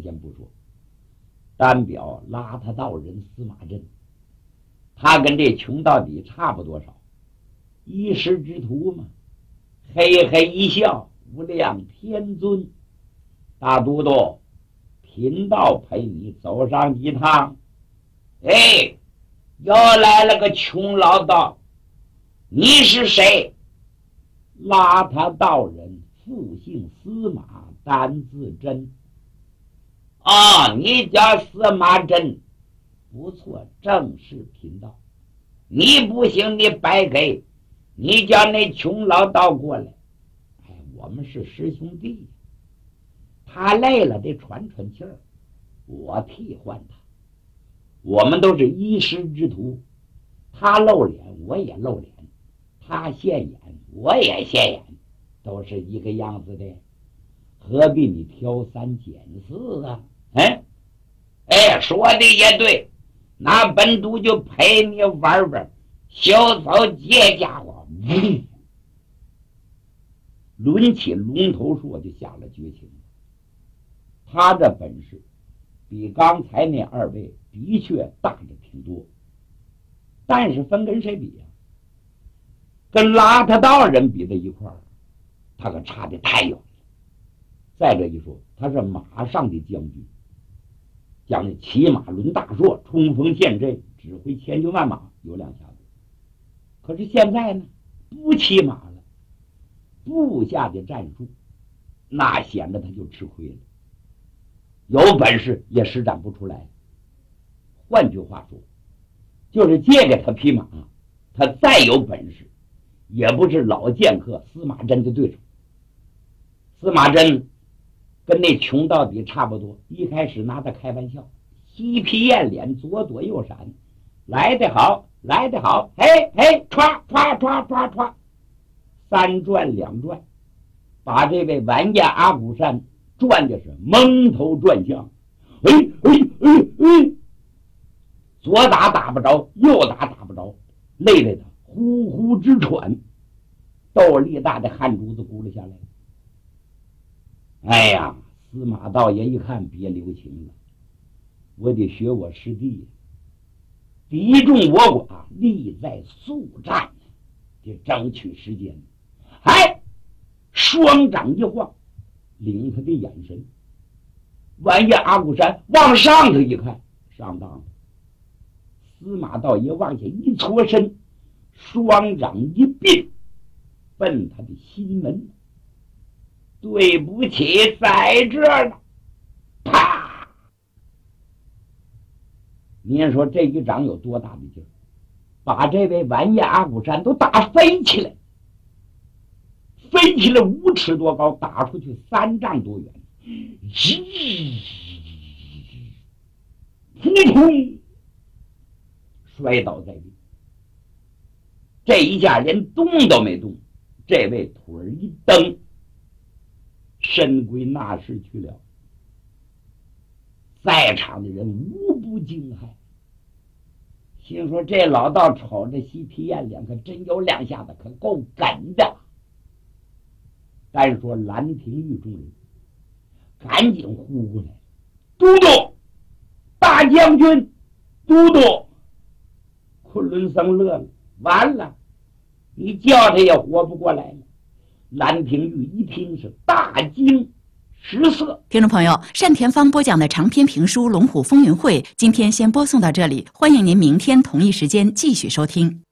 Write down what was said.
先不说，单表邋遢道人司马震，他跟这穷到底差不多少，一时之徒嘛。嘿嘿一笑，无量天尊，大都督，贫道陪你走上几趟。哎，又来了个穷老道，你是谁？邋遢道人，复姓司马，单字真。哦，你叫司马真，不错，正是贫道。你不行，你白给，你叫那穷老道过来。哎，我们是师兄弟，他累了得喘喘气儿，我替换他。我们都是一师之徒，他露脸我也露脸，他现眼我也现眼，都是一个样子的，何必你挑三拣四啊？哎，说的也对，那本督就陪你玩玩，小草这家伙，抡起龙头槊就下了绝情。他的本事比刚才那二位的确大着挺多，但是分跟谁比呀？跟邋遢道人比在一块儿，他可差得太远了。再者一说，他是马上的将军，将骑马抡大槊，冲锋陷阵，指挥千军万马，有两下子。可是现在呢，不骑马了，部下的战术，那显得他就吃亏了，有本事也施展不出来。换句话说，就是借给他匹马，他再有本事，也不是老剑客司马真的对手。司马真跟那穷到底差不多，一开始拿他开玩笑，嬉皮艳脸，左躲右闪，来得好，来得好，嘿嘿，歘歘歘歘歘，三转两转，把这位完颜阿骨山转的是蒙头转向，左打不着，右打不着，累得他呼呼直喘，豆粒大的汗珠子咕了下来。哎呀，司马道爷一看别留情了，我得学我师弟，敌众我寡，力在速战，得争取时间。哎，双掌一晃，领他的眼神，完颜阿骨山往上头一看，上当了。司马道爷往下一搓身，双掌一并，奔他的心门。对不起，在这儿呢！啪！您说这一掌有多大的劲儿，把这位完颜阿骨山都打飞起来，飞起来5尺多高，打出去3丈多远，扑通，摔倒在地。这一下连动都没动，这位腿儿一蹬，身归那时去了。在场的人无不惊骇，心说这老道瞅着嬉皮艳脸，可真有两下子，可够梗的。单说兰亭玉众人赶紧呼过来，都督，大将军，都督。昆仑僧乐了，完了，你叫他也活不过来了。兰亭玉一听是大惊失色。 听众朋友，单田芳播讲的长篇评书《龙虎风云会》今天先播送到这里，欢迎您明天同一时间继续收听。